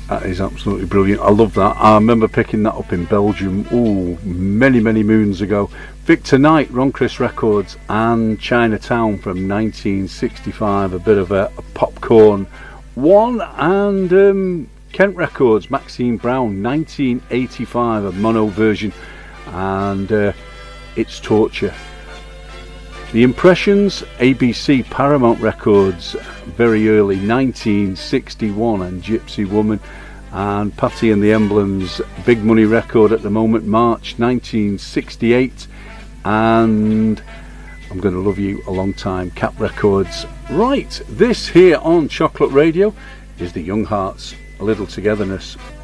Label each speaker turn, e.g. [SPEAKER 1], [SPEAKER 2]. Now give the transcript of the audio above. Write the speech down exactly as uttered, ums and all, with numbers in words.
[SPEAKER 1] That is absolutely brilliant. I love that. I remember picking that up in Belgium, ooh, many, many moons ago. Victor Knight, Ron Chris Records, and Chinatown from nineteen sixty-five, a bit of a, a popcorn one, and um, Kent Records, Maxine Brown, nineteen eighty-five, a mono version, and uh, It's Torture. The Impressions, A B C Paramount Records, very early, nineteen sixty-one, and Gypsy Woman, and Patty and the Emblems, Big Money record at the moment, March nineteen sixty-eight, and I'm Gonna Love You a Long Time, Cap Records. Right, this here on Chocolate Radio is the Young Hearts, A Little Togetherness.